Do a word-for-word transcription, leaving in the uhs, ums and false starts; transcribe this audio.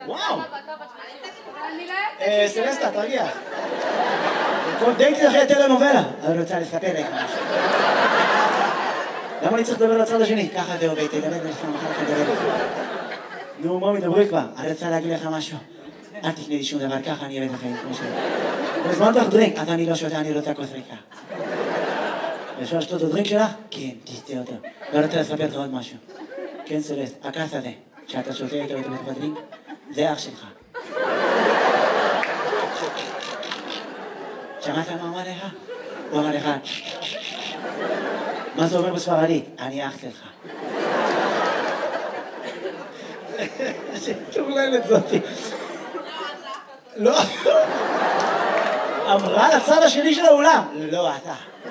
וואו! סלסטה, תרגיע. די קצת אחרי טלנובלה. אני רוצה לספר לך משהו. למה אני צריך לדבר לצד השני? ככה זה עובד, תדבר לך, מחר לך לדבר לך. נו, מה מדברי כבר? אני רוצה להגיד לך משהו. אל תקנה לי שום דבר, ככה אני אוהב את החיים, כמו שלא. בזמן לך דרינק, אז אני לא שותה, אני רוצה כוס ריקה. אפשר לשתות את הדרינק שלך? כן, תשתה אותו. ואני רוצה לספר לך עוד משהו. כן, סלסט, הכס הזה, שאתה שותה איתו את הדרינק, זה אח שלך. שמעת מה אמר לך? הוא אמר לך, מה זה אומר בספרדית? אני אח שלך. שטורללת זאתי. לא. אמרה לצד השני של האולם. לא, אתה.